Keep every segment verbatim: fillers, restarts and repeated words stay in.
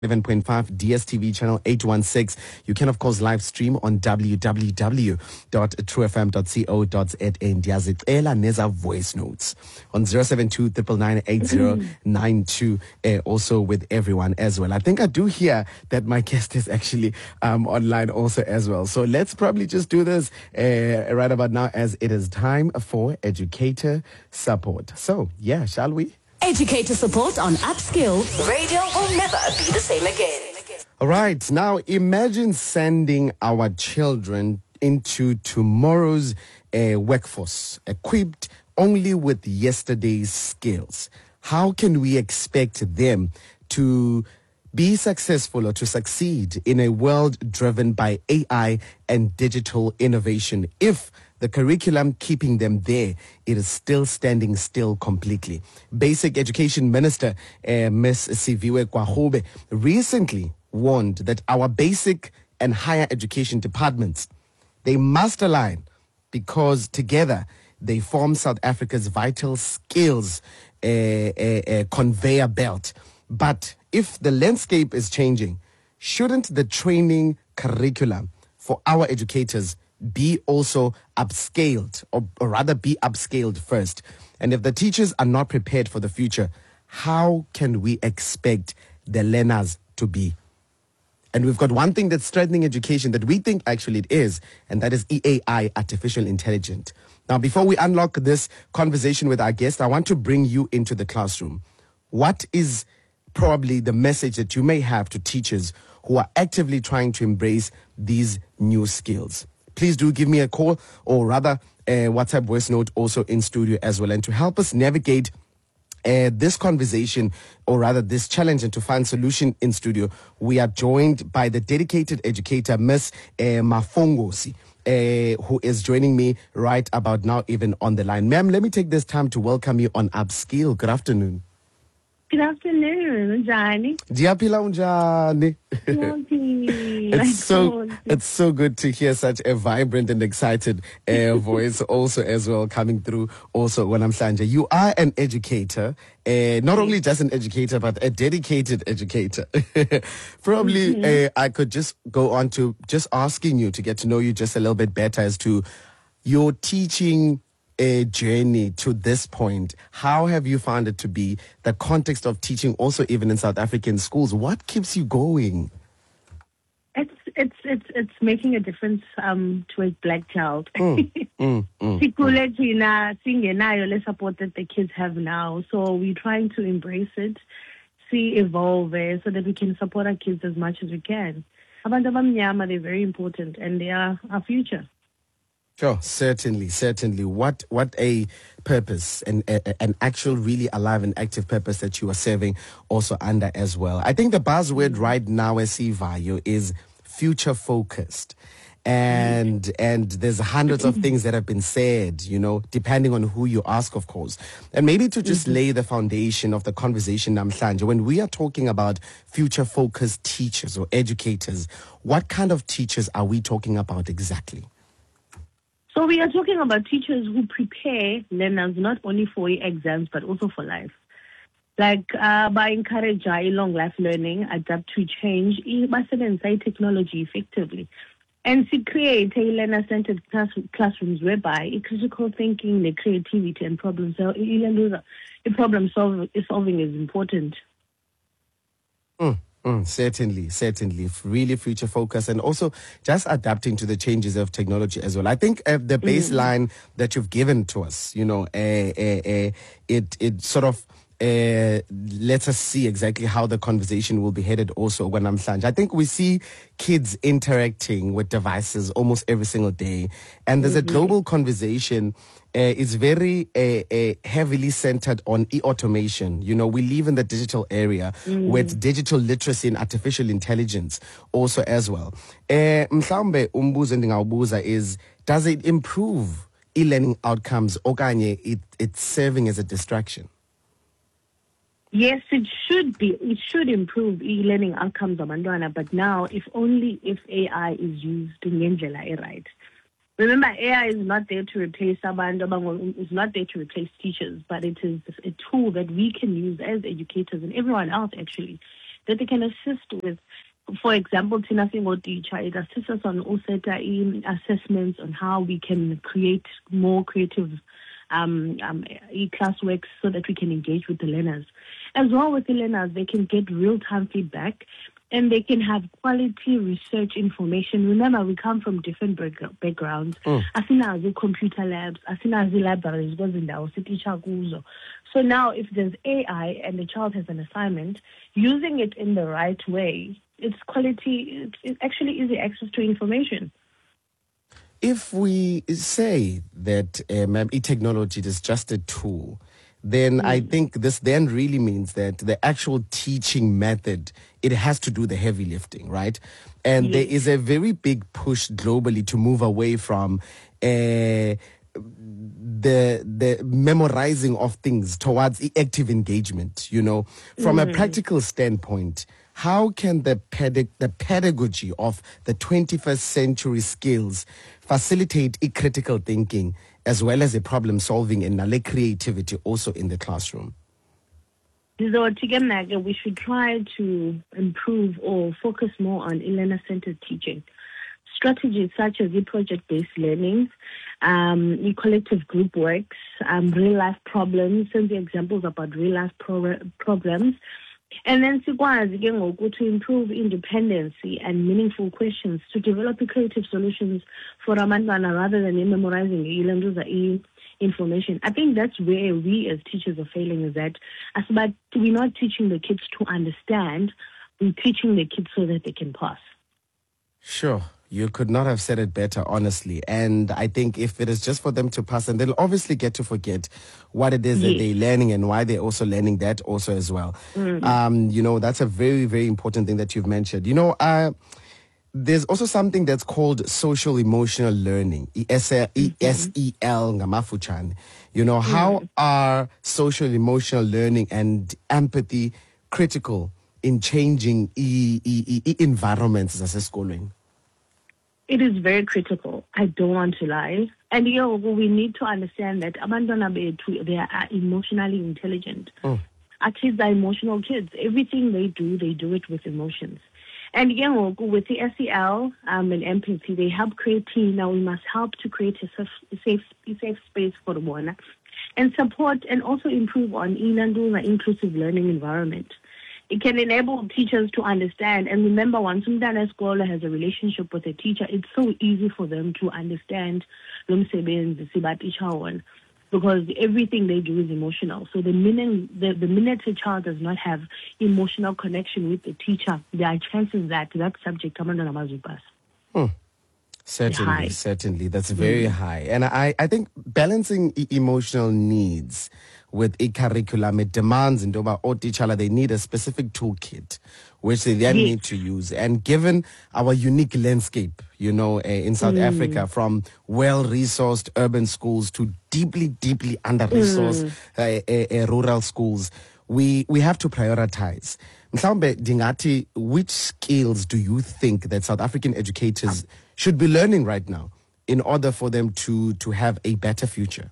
seven point five D S T V channel eight one six. You can of course live stream on w w w dot true f m dot co dot za. Ndiyazicela neza voice notes on zero seven two nine nine eight zero nine two. Uh, also with everyone as well. I think I do hear that my guest is actually um, online also as well. So let's probably just do this uh, right about now, as it is time for educator support. So yeah, shall we? Educator support on Upskill Radio will never be the same again. All right. Now, imagine sending our children into tomorrow's uh, workforce equipped only with yesterday's skills. How can we expect them to be successful or to succeed in a world driven by A I and digital innovation if the curriculum keeping them there, it is still standing still completely? Basic Education Minister uh, Miz Siviwe Gwarube recently warned that our basic and higher education departments, they must align, because together they form South Africa's vital skills uh, uh, uh, conveyor belt. But if the landscape is changing, shouldn't the training curriculum for our educators be also upscaled, or, or rather be upscaled first? And if the teachers are not prepared for the future, how can we expect the learners to be? And we've got one thing that's strengthening education that we think actually it is, and that is E A I, artificial intelligence. Now, before we unlock this conversation with our guest, I want to bring you into the classroom. What is probably the message that you may have to teachers who are actively trying to embrace these new skills? Please do give me a call, or rather a WhatsApp voice note also in studio as well. And to help us navigate uh, this conversation, or rather this challenge, and to find solution in studio, we are joined by the dedicated educator, Miz uh, Mafongosi, uh, who is joining me right about now, even on the line. Ma'am, let me take this time to welcome you on Upskill. Good afternoon. Good afternoon, Johnny. Diapila unjani? It's so it's so good to hear such a vibrant and excited uh, voice also as well coming through also when I'm Sanja. You are an educator, uh, not only just an educator, but a dedicated educator. Probably mm-hmm. uh, I could just go on to just asking you to get to know you just a little bit better as to your teaching a journey to this point. How have you found it to be, the context of teaching also even in South African schools? What keeps you going? It's it's it's it's making a difference um to a black child. Mm, mm, mm, mm. Le support that the kids have now. So we're trying to embrace it, see evolve it, so that we can support our kids as much as we can. Abantu abamnyama, they're very important, and they are our future. Sure, certainly, certainly. What what a purpose, and a, an actual really alive and active purpose that you are serving also under as well. I think the buzzword right now, Esivayo, is future focused. And mm. and there's hundreds of things that have been said, you know, depending on who you ask, of course. And maybe to just mm-hmm. lay the foundation of the conversation, Namhlanje, when we are talking about future focused teachers or educators, what kind of teachers are we talking about exactly? So we are talking about teachers who prepare learners not only for exams but also for life. Like uh, by encourage long life learning, adapt to change, inside technology effectively, and to create a learner-centered class, classrooms whereby critical thinking, the creativity, and problem solving, problem solving is important. Mm. Mm, certainly, certainly. Really future focus, and also just adapting to the changes of technology as well. I think uh, the baseline mm-hmm. that you've given to us, you know, uh, uh, uh, it it sort of uh, lets us see exactly how the conversation will be headed also when I'm Sanj. I think we see kids interacting with devices almost every single day, and there's mm-hmm. a global conversation. Uh, it's very uh, uh, heavily centered on e-automation. You know, we live in the digital area mm. with digital literacy and artificial intelligence also as well. Uh, mhlawumbe umbuzo endingawubuza is, does it improve e-learning outcomes, okanye it, it's serving as a distraction? Yes, it should be. It should improve e-learning outcomes, Amandwana, but now if only if A I is used in ngendlela right. Remember, A I is not there to replace abantu, it's not there to replace teachers, but it is a tool that we can use as educators and everyone else actually that they can assist with. For example, Tina Singo teacher, it assists us on OSETA assessments on how we can create more creative um, um, classwork so that we can engage with the learners. As well with the learners, they can get real-time feedback and they can have quality research information. Remember, we come from different backgrounds. Mm. Asinazi computer labs, asinazi libraries, so now if there's A I and the child has an assignment, using it in the right way, it's quality, it's, it's actually easy access to information. If we say that um, e-technology is just a tool, then mm. I think this then really means that the actual teaching method, it has to do the heavy lifting, right? And yes. there is a very big push globally to move away from uh, the the memorizing of things towards active engagement, you know. From mm. a practical standpoint, how can the pedag- the pedagogy of the twenty-first century skills facilitate a critical thinking as well as a problem solving and a creativity also in the classroom? So together, we should try to improve or focus more on learner-centered teaching. Strategies such as e-project-based learning, um, e-collective group works, um, real-life problems, and the examples about real-life pro- problems. And then to improve independency and meaningful questions, to develop creative solutions for Ramandana rather than memorizing information. I think that's where we as teachers are failing, is that as about we're not teaching the kids to understand, we're teaching the kids so that they can pass. Sure. You could not have said it better, honestly. And I think if it is just for them to pass, and they'll obviously get to forget what it is yes. that they're learning and why they're also learning that also as well. Mm-hmm. Um, you know, that's a very, very important thing that you've mentioned. You know, uh, there's also something that's called social emotional learning, E S E L ngamafuchan. You know, how mm-hmm. are social emotional learning and empathy critical in changing e- e- e- environments as a schooling? It is very critical. I don't want to lie. And you know, we need to understand that they are emotionally intelligent. Oh. Our kids are emotional kids. Everything they do, they do it with emotions. And again, with the S E L um, and empathy, they help create team. Now we must help to create a safe, safe, safe space for the one and support and also improve on the inclusive learning environment. It can enable teachers to understand. And remember, once a scholar has a relationship with a teacher, it's so easy for them to understand because everything they do is emotional. So the minute the, the minute a child does not have emotional connection with the teacher, there are chances that that subject comes on a pass. Hmm. Certainly, high. certainly. That's very mm. high. And I, I think balancing e- emotional needs with a curriculum, it demands in Doba or teacher, they need a specific toolkit, which they then yes. need to use. And given our unique landscape, you know, uh, in South mm. Africa, from well-resourced urban schools to deeply, deeply under-resourced mm. uh, uh, uh, rural schools, we, we have to prioritize. Mhlawumbe Dingati, which skills do you think that South African educators should be learning right now in order for them to, to have a better future?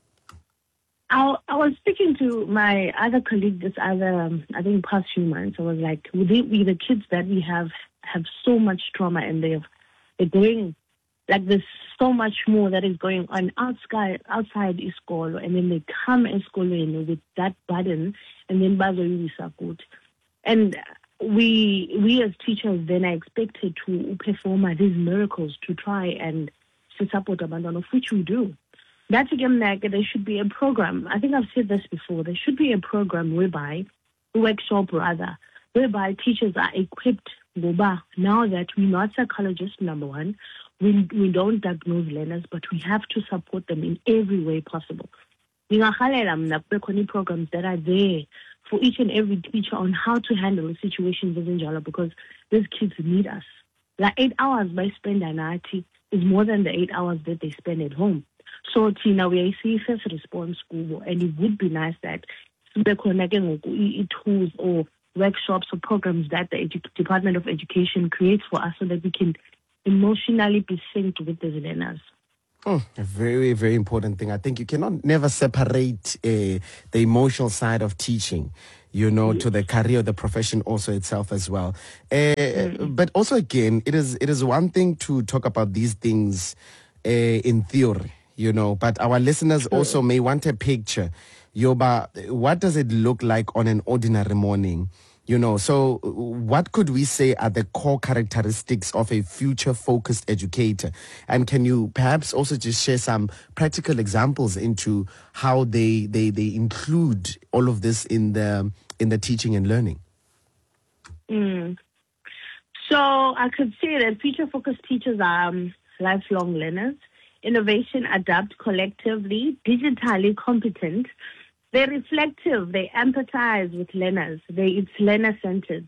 I, I was speaking to my other colleague this other, um, I think, past few months. I was like, we, we the kids that we have have so much trauma, and they're, they're going, like there's so much more that is going on outside outside school, and then they come in school with that burden, and then bazo good. And we we as teachers then are expected to perform these miracles to try and to support abandon, of which we do. That's again, like, there should be a program. I think I've said this before. There should be a program whereby, workshop rather, whereby teachers are equipped. Now that we're not psychologists, number one, we we don't diagnose learners, but we have to support them in every way possible. Programs that are there for each and every teacher on how to handle the situations in Njala, because these kids need us. Like eight hours by spend an I T is more than the eight hours that they spend at home. So Tina, we are a first response school, and it would be nice that we're connecting tools or workshops or programs that the edu- Department of Education creates for us so that we can emotionally be synced with the learners. Oh, a very, very important thing. I think you cannot never separate uh, the emotional side of teaching. you know, to the career, the profession also itself as well. Uh, mm. But also, again, it is it is one thing to talk about these things uh, in theory, you know, but our listeners also may want a picture. Yoba, what does it look like on an ordinary morning? You know, so what could we say are the core characteristics of a future-focused educator? And can you perhaps also just share some practical examples into how they they, they include all of this in the in the teaching and learning? Mm. So I could say that future-focused teachers are um, lifelong learners, innovation, adapt collectively, digitally competent. They're reflective, they empathize with learners, they, it's learner-centered.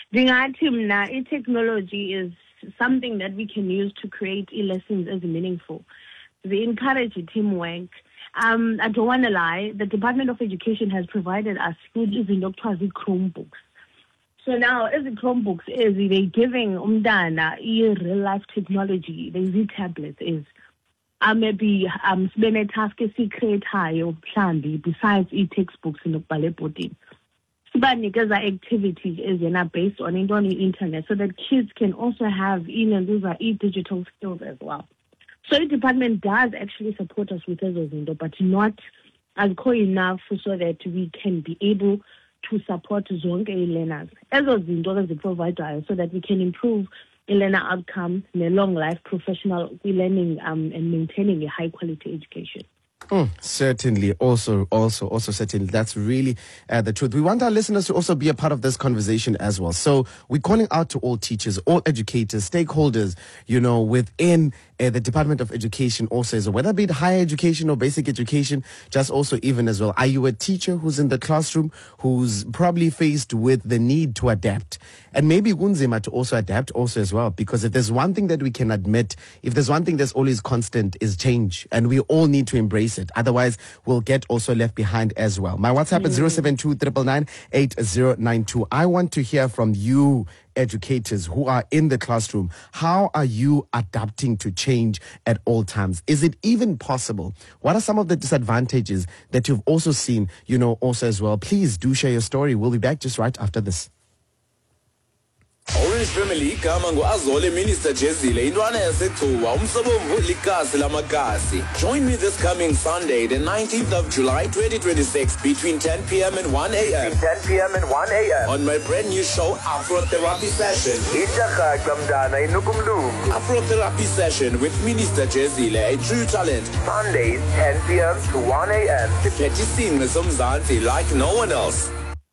Dingathi technology is something that we can use to create e-lessons as meaningful. They encourage teamwork. Um, I don't want to lie, the Department of Education has provided us with Chromebooks. So now, as the Chromebooks is, they're giving umdana real-life technology, the Z-tablets is. Uh, maybe um a task secret mhlambi besides e-textbooks nokubhala ebhodini. Sibanikeza activities ezena based on into on the internet so that kids can also have in and those are e-digital skills as well. So the department does actually support us with those things, but not as core enough so that we can be able to support zonke learners. Ezo zinto eziprovidayo so that we can improve a learner outcome in a long life professional learning um, and maintaining a high quality education. Mm, certainly, also, also, also, certainly, that's really uh, the truth. We want our listeners to also be a part of this conversation as well. So we're calling out to all teachers, all educators, stakeholders, you know, within uh, the Department of Education also as well, whether be it higher education or basic education, just also even as well. Are you a teacher who's in the classroom, who's probably faced with the need to adapt? And maybe kunzima to also adapt also as well, because if there's one thing that we can admit, if there's one thing that's always constant is change, and we all need to embrace it. Otherwise, we'll get also left behind as well. My WhatsApp is zero seven two nine nine eight zero nine two. I want to hear from you, educators who are in the classroom. How are you adapting to change at all times? Is it even possible? What are some of the disadvantages that you've also seen, you know, also as well? Please do share your story. We'll be back just right after this. Orange Family igama ngu-Azole Minister Jezile intwana yasethuwa umsobomvu likasi lamakasi. Join me this coming Sunday, the nineteenth of July twenty twenty-six between ten p.m. and one a.m. ten p.m. and one a.m. on my brand new show Afro Therapy Session. Afro Therapy Session with Minister Jezile, a true talent. Sundays ten p.m. to one a.m. The Petty Scene with Somzansi like no one else.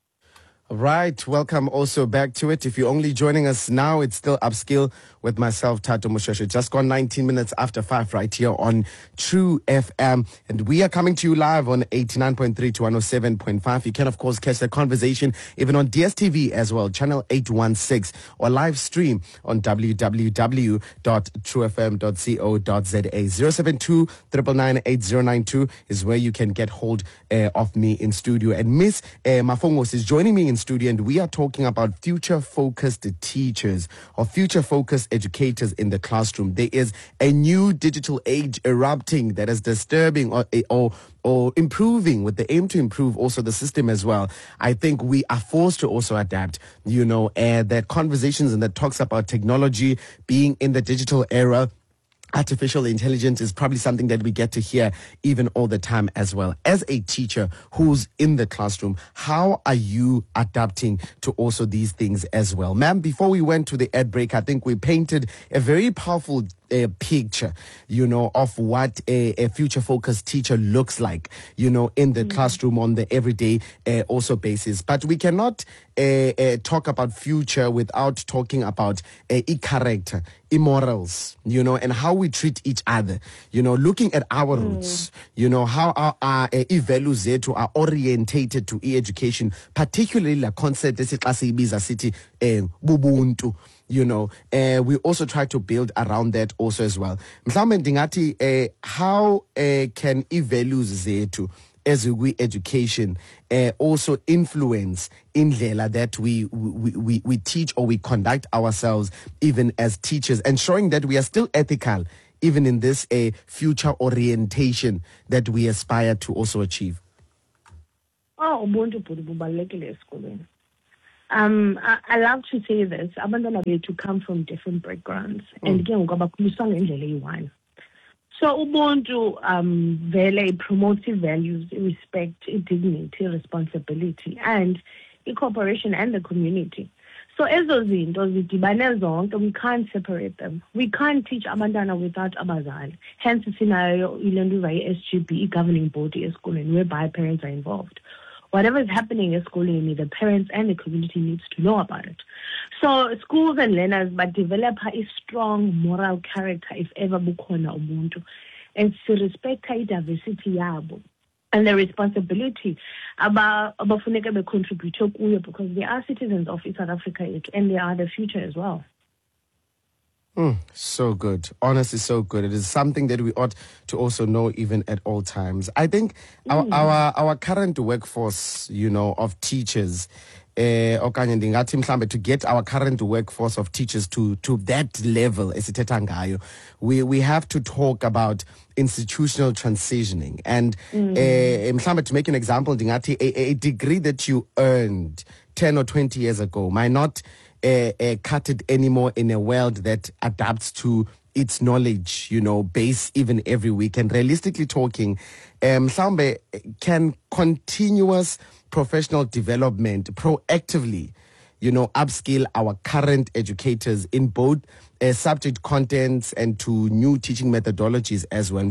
Right, welcome also back to it. If you're only joining us now, it's still Upskill with myself, Tato Mushashe. Just gone nineteen minutes after five right here on True F M. And we are coming to you live on eighty-nine point three to one oh seven point five. You can, of course, catch the conversation even on D S T V as well, channel eight one six, or live stream on w w w dot true f m dot co dot z a. zero seven two nine nine eight zero nine two is where you can get hold uh, of me in studio. And Miss uh, Mafongos is joining me in studio, and we are talking about future-focused teachers or future-focused educators in the classroom. There is a new digital age erupting that is disturbing or or or improving with the aim to improve also the system as well. I think we are forced to also adapt, you know, uh, the conversations and the talks about technology being in the digital era. Artificial intelligence is probably something that we get to hear even all the time as well. As a teacher who's in the classroom, how are you adapting to also these things as well? Ma'am, before we went to the ad break, I think we painted a very powerful a picture, you know, of what a, a future-focused teacher looks like, you know, in the mm-hmm. classroom on the everyday uh, also basis. But we cannot uh, uh, talk about future without talking about uh, e-character, e-morals, you know, and how we treat each other, you know, looking at our mm. roots, you know, how our, our uh, e-values are orientated to e-education, particularly the concept that is city Ubuntu. You know, uh, we also try to build around that also as well. Mhlawumbe ndingathi uh, how uh, can e-values zethu as we education uh, also influence indlela that we, we we we teach or we conduct ourselves even as teachers, ensuring that we are still ethical even in this uh, future orientation that we aspire to also achieve? Oh, ubuntu bhuti bubalulekile esikolweni. Um, I, I love to say this. Abantwana bethu come from different backgrounds, mm. and ke ngoku abakhuliswa ngendlela eyi-one. So ubuntu um vele promotes values, respect, dignity, responsibility, and cooperation and the community. So ezo zinto zidibane zonke, we can't separate them. We can't teach abantwana without abazali. Hence sinayo ile nto yi-S G B, governing body esikolweni, whereby parents are involved. Whatever is happening at school, the parents and the community needs to know about it. So schools and learners but develop a strong moral character if ever bukhona ubuntu, and to respect the diversity yabo and the responsibility about abafuneka be contribute kuyo, because they are citizens of South Africa and they are the future as well. Mm, so good. Honestly, so good. It is something that we ought to also know even at all times. I think our mm. our, our current workforce, you know, of teachers, eh, to get our current workforce of teachers to, to that level, we, we have to talk about institutional transitioning. And mm. eh, to make an example, a, a degree that you earned ten or twenty years ago might not Uh, uh, cut it anymore in a world that adapts to its knowledge, you know, base even every week. And realistically talking, um, can continuous professional development proactively, you know, upskill our current educators in both uh, subject contents and to new teaching methodologies as well.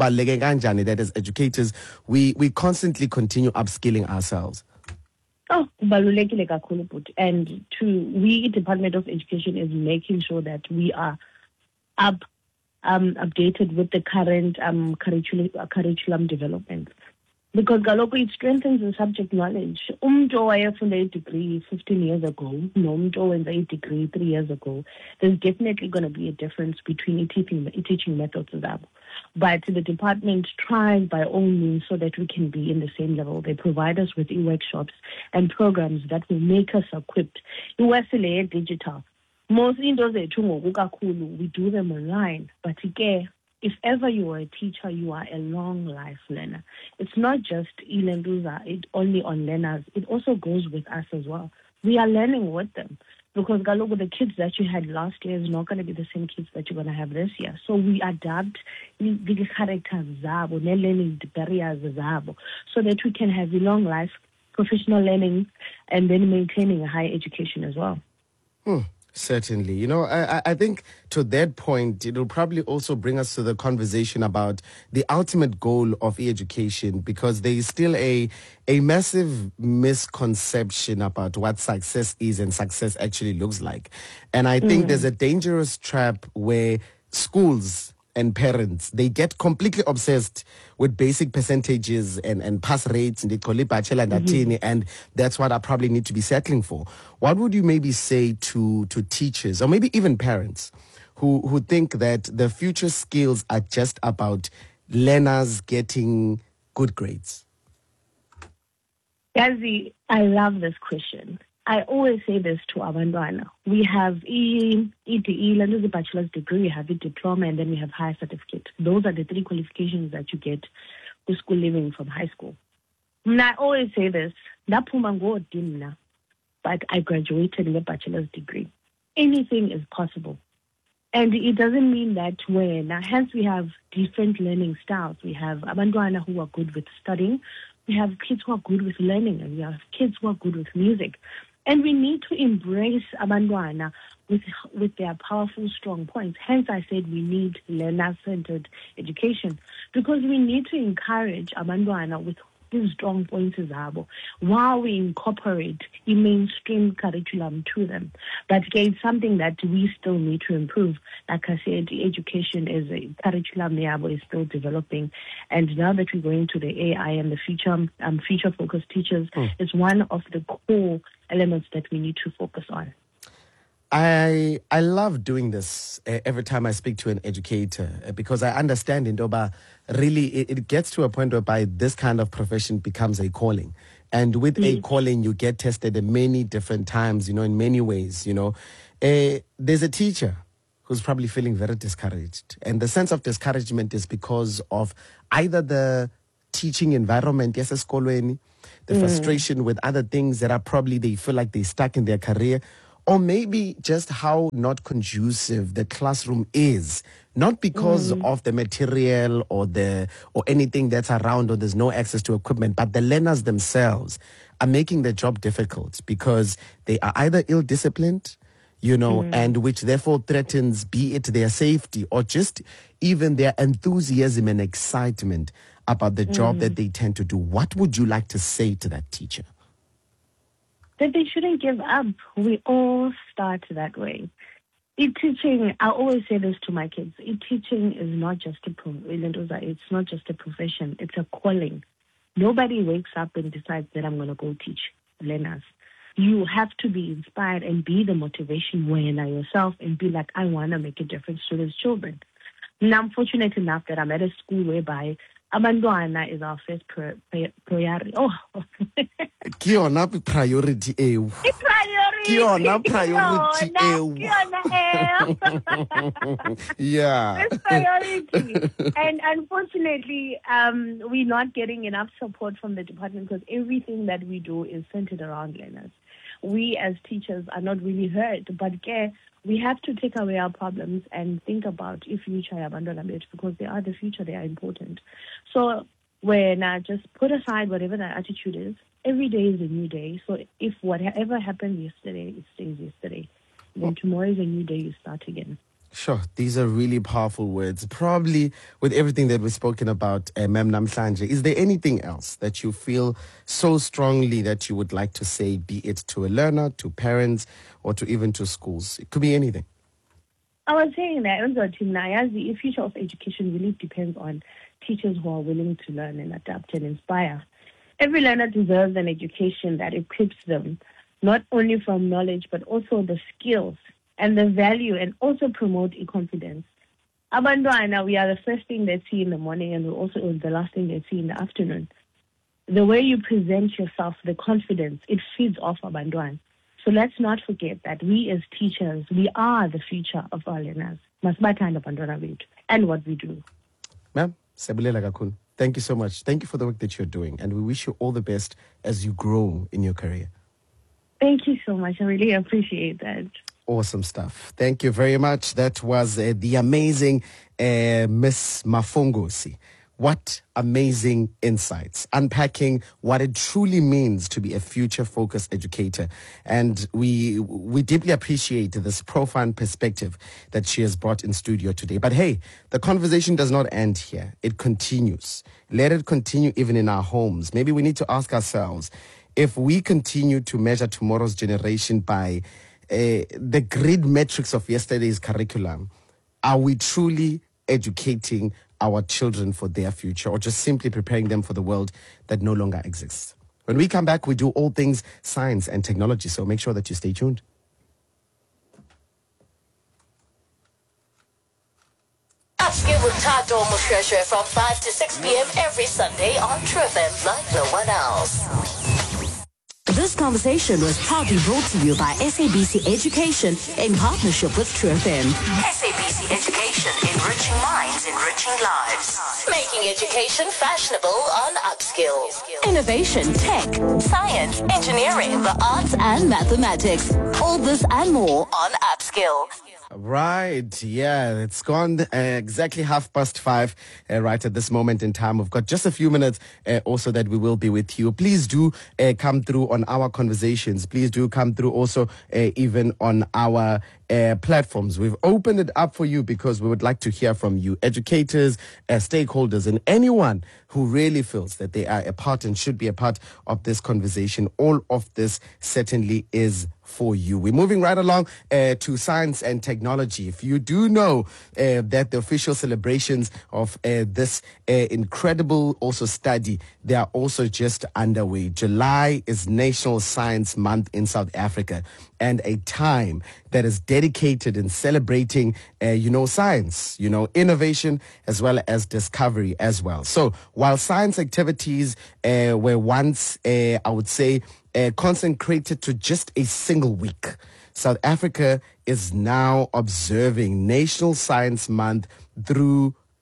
That as educators, we, we constantly continue upskilling ourselves. Oh, kubalulekile kakhulu bhuti. And to we Department of Education is making sure that we are up um updated with the current um curriculum uh, curriculum development. Because kaloku it strengthens the subject knowledge. Umntu owayefunda a degree fifteen years ago, nomntu owenza a degree three years ago, there's definitely going to be a difference between teaching teaching methods zabo. But the department tried by all means so that we can be in the same level. They provide us with e-workshops and programs that will make us equipped. Iwesile digital. Most into zethu ngoku kakhulu we do them online. But again, if ever you are a teacher, you are a long life learner. It's not just e-lenduza, it only on learners. It also goes with us as well. We are learning with them. Because Galogo, the kids that you had last year is not going to be the same kids that you're going to have this year. So we adapt the characters zabo, the learning barriers zabo, so that we can have a long life, professional learning, and then maintaining a high education as well. Hmm. Certainly. You know, I, I think to that point, it will probably also bring us to the conversation about the ultimate goal of e-education, because there is still a, a massive misconception about what success is and success actually looks like. And I think mm. there's a dangerous trap where schools and parents, they get completely obsessed with basic percentages and, and pass rates, and they call it bachelor and mm-hmm. and that's what I probably need to be settling for. What would you maybe say to, to teachers or maybe even parents who, who think that the future skills are just about learners getting good grades? Gazi, I love this question. I always say this to abantwana. We have E D E, the bachelor's degree, we have a diploma, and then we have higher certificate. Those are the three qualifications that you get for school living from high school. And I always say this, but I graduated with a bachelor's degree. Anything is possible. And it doesn't mean that when, hence we have different learning styles. We have abantwana who are good with studying. We have kids who are good with learning, and we have kids who are good with music. And we need to embrace abantwana with with their powerful, strong points. Hence, I said we need learner-centered education, because we need to encourage abantwana with these strong points zabo while we incorporate the mainstream curriculum to them. But again, it's something that we still need to improve. Like I said, the education is a curriculum yabo is still developing, and now that we're going to the A I and the future um, future focused teachers, mm. it's one of the core elements that we need to focus on. I I love doing this uh, every time I speak to an educator, uh, because I understand in Doba, really it, it gets to a point whereby this kind of profession becomes a calling. And with mm. a calling, you get tested in many different times, you know, in many ways, you know. Uh, there's a teacher who's probably feeling very discouraged. And the sense of discouragement is because of either the teaching environment, yes, eskolweni, the mm. frustration with other things that are probably they feel like they're stuck in their career, or maybe just how not conducive the classroom is, not because mm. of the material or the or anything that's around, or there's no access to equipment, but the learners themselves are making the job difficult because they are either ill-disciplined, you know, mm. and which therefore threatens, be it their safety or just even their enthusiasm and excitement about the mm. job that they tend to do. What would you like to say to that teacher? That they shouldn't give up. We all start that way. E-teaching, I always say this to my kids, e-teaching is not just a pro- it's not just a profession, it's a calling. Nobody wakes up and decides that I'm going to go teach learners. You have to be inspired and be the motivation winner yourself and be like, I want to make a difference to these children. And I'm fortunate enough that I'm at a school whereby abantwana is our first priority. Oh, Ki yona priority eo. Ki yona priority eo. Yeah. It's priority. And unfortunately, um, we're not getting enough support from the department because everything that we do is centered around learners. We as teachers are not really heard, but okay, we have to take away our problems and think about if future abandon because they are the future, they are important. So when I just put aside whatever that attitude is, every day is a new day. So if whatever happened yesterday, it stays yesterday. Then tomorrow is a new day, you start again. Sure, these are really powerful words. Probably with everything that we've spoken about, uh, Ma'am Namhlanje, is there anything else that you feel so strongly that you would like to say, be it to a learner, to parents, or to even to schools? It could be anything. I was saying that the future of education really depends on teachers who are willing to learn and adapt and inspire. Every learner deserves an education that equips them, not only from knowledge, but also the skills and the value, and also promote e-confidence. Abantwana, we are the first thing they see in the morning, and we're also the last thing they see in the afternoon. The way you present yourself, the confidence, it feeds off abantwana. So let's not forget that we as teachers, we are the future of our learners. Masibathande abantwana bethu and what we do. Ma'am, siyabulela kakhulu. Thank you so much. Thank you for the work that you're doing, and we wish you all the best as you grow in your career. Thank you so much. I really appreciate that. Awesome stuff. Thank you very much. That was uh, the amazing uh, Miss Mafongosi. What amazing insights, unpacking what it truly means to be a future-focused educator. And we we deeply appreciate this profound perspective that she has brought in studio today. But hey, the conversation does not end here. It continues. Let it continue even in our homes. Maybe we need to ask ourselves, if we continue to measure tomorrow's generation by Uh, the grid metrics of yesterday's curriculum, are we truly educating our children for their future, or just simply preparing them for the world that no longer exists? When we come back, we do all things science and technology, so make sure that you stay tuned. Upskill with Tato Mushreshe from five to six p.m. every Sunday on True F M like no one else. This conversation was proudly brought to you by S A B C Education in partnership with True F M. S A B C Education, enriching minds, enriching lives. Making education fashionable on Upskill. Innovation, tech, science, engineering, the arts and mathematics. All this and more on Upskill. Right, yeah, it's gone uh, exactly half past five uh, right at this moment in time. We've got just a few minutes uh, also that we will be with you. Please do uh, come through on our conversations. Please do come through also uh, even on our uh, platforms. We've opened it up for you because we would like to hear from you, educators, uh, stakeholders, and anyone who really feels that they are a part and should be a part of this conversation. All of this certainly is for you. We're moving right along uh, to science and technology. If you do know uh, that the official celebrations of uh, this uh, incredible also study, they are also just underway. July is National Science Month in South Africa, and a time that is dedicated in celebrating, uh, you know, science, you know, innovation, as well as discovery as well. So while science activities uh, were once, uh, I would say, uh, consecrated to just a single week, South Africa is now observing National Science Month through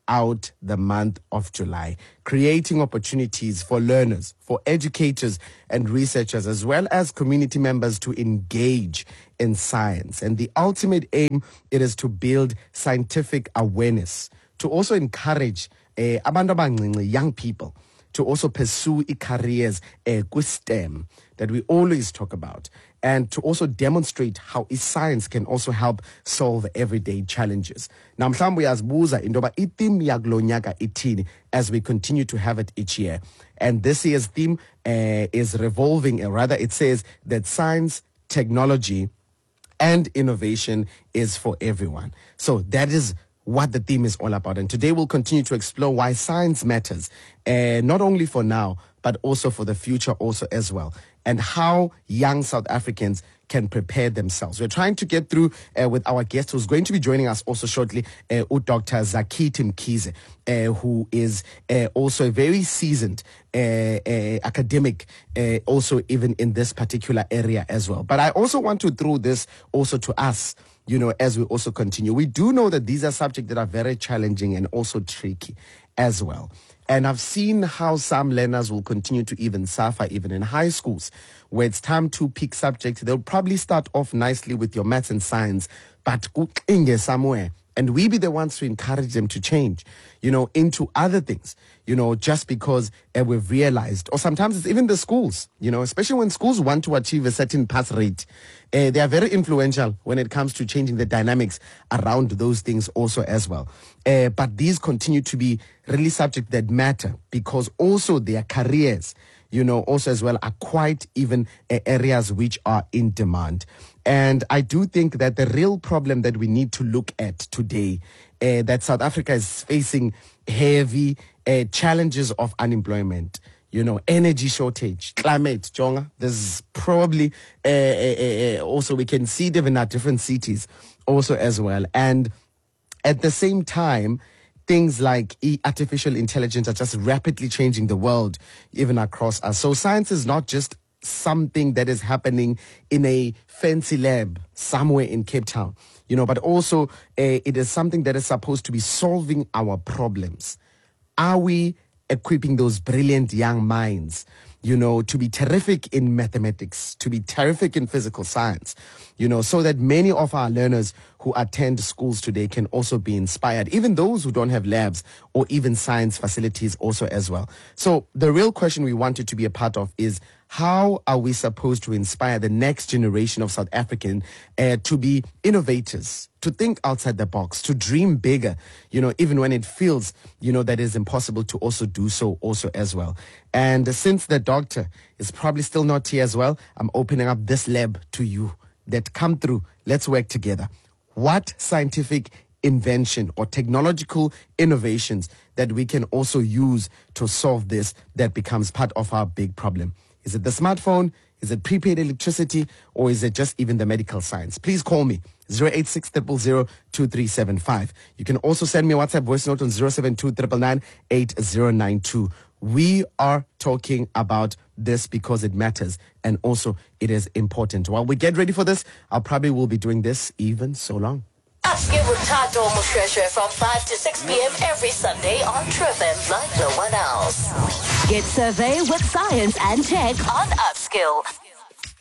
throughout the month of July, creating opportunities for learners, for educators and researchers, as well as community members to engage in science. And the ultimate aim, it is to build scientific awareness, to also encourage uh, abantu abancinci, young people, to also pursue careers uh, with STEM that we always talk about, and to also demonstrate how science can also help solve everyday challenges. Now, mhlawumbe uyazibuza into yoba i-theme yakulo nyaka ithini as we continue to have it each year. And this year's theme uh, is revolving, or rather it says that science, technology, and innovation is for everyone. So that is what the theme is all about. And today we'll continue to explore why science matters, uh, not only for now, but also for the future also as well, and how young South Africans can prepare themselves. We're trying to get through uh, with our guest who's going to be joining us also shortly, uh, Doctor Zakithi Mkhize, uh, who is uh, also a very seasoned uh, uh, academic, uh, also even in this particular area as well. But I also want to throw this also to us, you know, as we also continue. We do know that these are subjects that are very challenging and also tricky as well. And I've seen how some learners will continue to even suffer, even in high schools, where it's time to pick subjects. They'll probably start off nicely with your maths and science, but kuqinge somewhere. And we be the ones to encourage them to change, you know, into other things, you know, just because uh, we've realized, or sometimes it's even the schools, you know, especially when schools want to achieve a certain pass rate. Uh, they are very influential when it comes to changing the dynamics around those things also as well. Uh, but these continue to be really subjects that matter because also their careers, you know, also as well are quite even uh, areas which are in demand. And I do think that the real problem that we need to look at today, uh, that South Africa is facing heavy uh, challenges of unemployment, you know, energy shortage, climate, Jonga. There's probably uh, uh, uh, also we can see it even at different cities also as well. And at the same time, things like artificial intelligence are just rapidly changing the world, even across us. So science is not just something that is happening in a fancy lab somewhere in Cape Town, you know, but also uh, it is something that is supposed to be solving our problems. Are we equipping those brilliant young minds, you know, to be terrific in mathematics, to be terrific in physical science, you know, so that many of our learners who attend schools today can also be inspired, even those who don't have labs or even science facilities also as well. So the real question we wanted to be a part of is, how are we supposed to inspire the next generation of South Africans uh, to be innovators, to think outside the box, to dream bigger, you know, even when it feels, you know, that it's impossible to also do so also as well. And since the doctor is probably still not here as well, I'm opening up this lab to you that come through. Let's work together. What scientific invention or technological innovations that we can also use to solve this that becomes part of our big problem? Is it the smartphone? Is it prepaid electricity? Or is it just even the medical science? Please call me, zero eight six, zero zero zero, two three seven five. You can also send me a WhatsApp voice note on zero seven two, nine nine nine, eight zero nine two. We are talking about this because it matters and also it is important. While we get ready for this, I probably will be doing this even so long. Upskill with Tato Mushreshe from five to six p.m. every Sunday on Trip M like no one else. Get survey with science and tech on Upskill.